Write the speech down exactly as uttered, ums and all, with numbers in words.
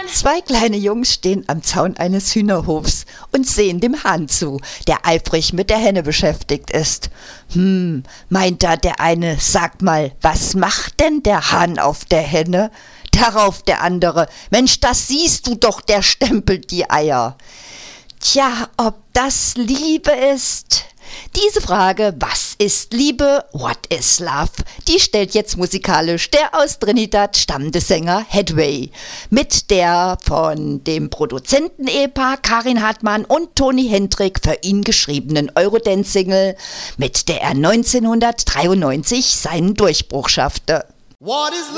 Zwei kleine Jungs stehen am Zaun eines Hühnerhofs und sehen dem Hahn zu, der eifrig mit der Henne beschäftigt ist. Hm, meint da der eine, sag mal, was macht denn der Hahn auf der Henne? Darauf der andere, Mensch, das siehst du doch, der stempelt die Eier. Tja, ob das Liebe ist? Diese Frage, was ist Liebe, what is love, die stellt jetzt musikalisch der aus Trinidad stammende Sänger Headway mit der von dem Produzenten-Ehepaar Karin Hartmann und Toni Hendrik für ihn geschriebenen Eurodance-Single, mit der er neunzehnhundertdreiundneunzig seinen Durchbruch schaffte. What is love?